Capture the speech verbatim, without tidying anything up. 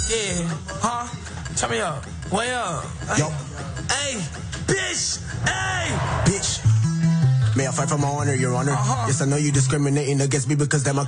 Yeah. Huh? Turn me up. Way up. Hey. Yo. Hey. Bitch. Hey. Bitch. May I fight for my honor, Your Honor? Uh-huh. Yes, I know you discriminating against me because that my